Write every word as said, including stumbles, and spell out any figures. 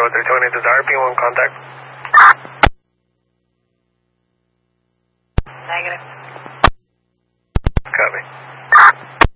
three twenty Desire, P one contact. Negative. Copy.